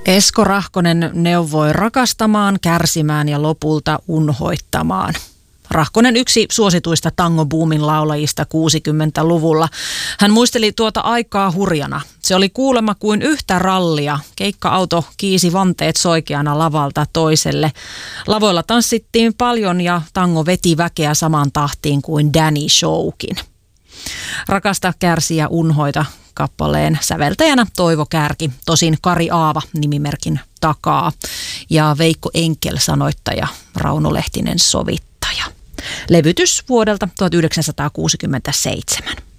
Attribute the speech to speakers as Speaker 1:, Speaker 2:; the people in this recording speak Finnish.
Speaker 1: Esko Rahkonen neuvoi rakastamaan, kärsimään ja lopulta unhoittamaan. Rahkonen yksi suosituista tangobuumin laulajista 60-luvulla. Hän muisteli tuota aikaa hurjana. Se oli kuulemma kuin yhtä rallia. Keikka-auto kiisi vanteet soikeana lavalta toiselle. Lavoilla tanssittiin paljon ja tango veti väkeä samaan tahtiin kuin Danny Showkin. Rakasta, kärsi ja unhoita kappaleen säveltäjänä Toivo Kärki, tosin Kari Aava nimimerkin takaa ja Veikko Enkel sanoittaja, Rauno Lehtinen sovittaja. Levytys vuodelta 1967.